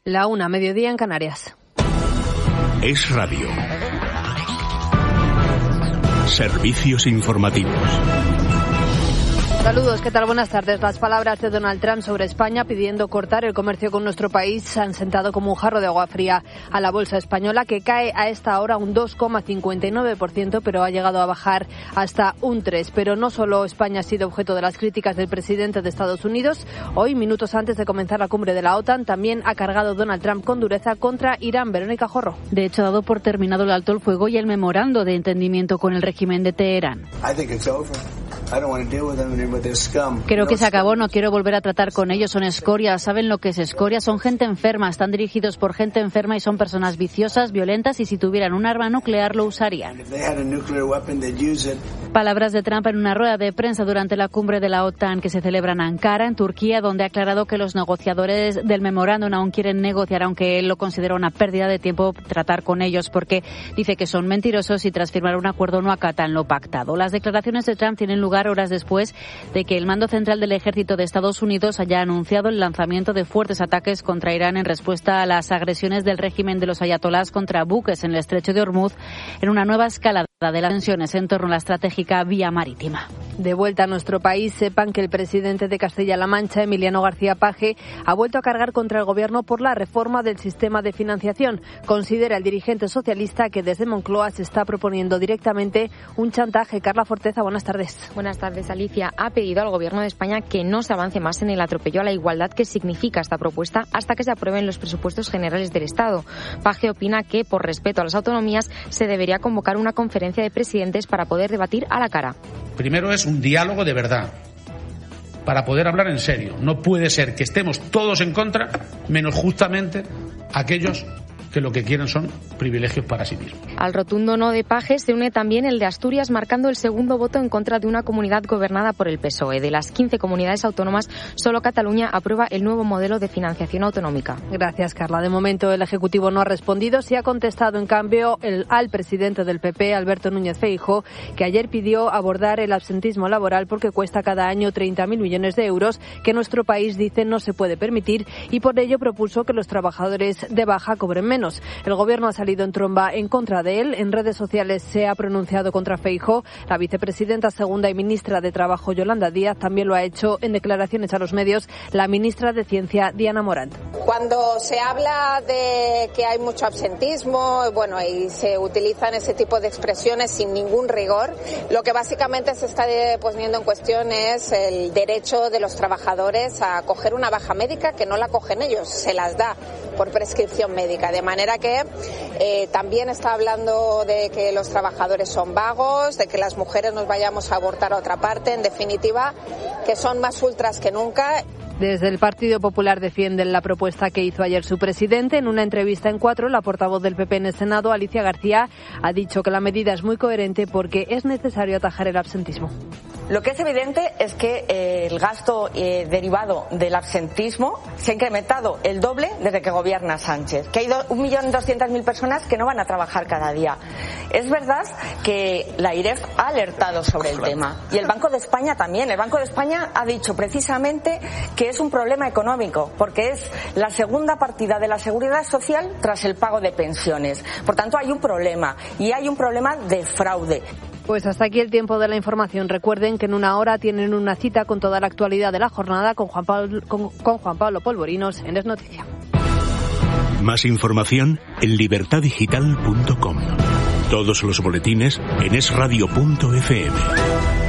1:00, mediodía en Canarias. Es Radio. Servicios informativos. Saludos, ¿qué tal? Buenas tardes. Las palabras de Donald Trump sobre España pidiendo cortar el comercio con nuestro país han sentado como un jarro de agua fría a la bolsa española, que cae a esta hora un 2,59%, pero ha llegado a bajar hasta un 3%. Pero no solo España ha sido objeto de las críticas del presidente de Estados Unidos. Hoy, minutos antes de comenzar la cumbre de la OTAN, también ha cargado Donald Trump con dureza contra Irán. Verónica Jorro. De hecho, ha dado por terminado el alto el fuego y el memorando de entendimiento con el régimen de Teherán. Creo que se acabó, no quiero volver a tratar con ellos, son escoria, ¿saben lo que es escoria? Son gente enferma, están dirigidos por gente enferma y son personas viciosas, violentas, y si tuvieran un arma nuclear lo usarían. Palabras de Trump en una rueda de prensa durante la cumbre de la OTAN que se celebra en Ankara, en Turquía, donde ha aclarado que los negociadores del memorándum aún quieren negociar, aunque él lo considera una pérdida de tiempo tratar con ellos, porque dice que son mentirosos y tras firmar un acuerdo no acatan lo pactado. Las declaraciones de Trump tienen lugar horas después de que el mando central del ejército de Estados Unidos haya anunciado el lanzamiento de fuertes ataques contra Irán en respuesta a las agresiones del régimen de los ayatolás contra buques en el estrecho de Hormuz, en una nueva escalada de las tensiones en torno a la estratégica vía marítima. De vuelta a nuestro país, sepan que el presidente de Castilla-La Mancha, Emiliano García Paje, ha vuelto a cargar contra el gobierno por la reforma del sistema de financiación. Considera el dirigente socialista que desde Moncloa se está proponiendo directamente un chantaje. Carla Forteza, buenas tardes. Buenas tardes, Alicia. Ha pedido al Gobierno de España que no se avance más en el atropello a la igualdad que significa esta propuesta hasta que se aprueben los presupuestos generales del Estado. Paje opina que, por respeto a las autonomías, se debería convocar una conferencia de presidentes para poder debatir a la cara. Primero es un diálogo de verdad, para poder hablar en serio. No puede ser que estemos todos en contra, menos justamente aquellos que lo que quieren son privilegios para sí mismos. Al rotundo no de Paje se une también el de Asturias, marcando el segundo voto en contra de una comunidad gobernada por el PSOE. De las 15 comunidades autónomas, solo Cataluña aprueba el nuevo modelo de financiación autonómica. Gracias, Carla. De momento el Ejecutivo no ha respondido. Sí ha contestado, en cambio, al presidente del PP, Alberto Núñez Feijóo, que ayer pidió abordar el absentismo laboral porque cuesta cada año 30.000 millones de euros, que nuestro país, dice, no se puede permitir, y por ello propuso que los trabajadores de baja cobren menos. El Gobierno ha salido en tromba en contra de él. En redes sociales se ha pronunciado contra Feijóo. La vicepresidenta segunda y ministra de Trabajo, Yolanda Díaz, también lo ha hecho en declaraciones a los medios la ministra de Ciencia, Diana Morant. Cuando se habla de que hay mucho absentismo, y se utilizan ese tipo de expresiones sin ningún rigor, lo que básicamente se está poniendo en cuestión es el derecho de los trabajadores a coger una baja médica que no la cogen ellos, se las da por prescripción médica. De manera que también está hablando de que los trabajadores son vagos, de que las mujeres nos vayamos a abortar a otra parte, en definitiva, que son más ultras que nunca. Desde el Partido Popular defienden la propuesta que hizo ayer su presidente. En una entrevista en Cuatro, la portavoz del PP en el Senado, Alicia García, ha dicho que la medida es muy coherente porque es necesario atajar el absentismo. Lo que es evidente es que el gasto derivado del absentismo se ha incrementado el doble desde que gobierna Sánchez, que hay 1.200.000 personas que no van a trabajar cada día. Es verdad que la IREF ha alertado sobre el tema y el Banco de España también. El Banco de España ha dicho precisamente que es un problema económico porque es la segunda partida de la Seguridad Social tras el pago de pensiones. Por tanto, hay un problema y hay un problema de fraude. Pues hasta aquí el tiempo de la información. Recuerden que en una hora tienen una cita con toda la actualidad de la jornada con Juan Pablo Polvorinos en Es Noticia. Más información en libertadigital.com. Todos los boletines en esradio.fm.